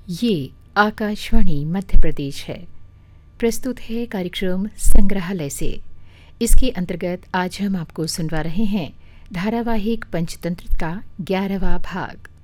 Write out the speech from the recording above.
ये आकाशवाणी मध्य प्रदेश है। प्रस्तुत है कार्यक्रम संग्रहालय से। इसके अंतर्गत आज हम आपको सुनवा रहे हैं धारावाहिक पंचतंत्र का 11वां भाग।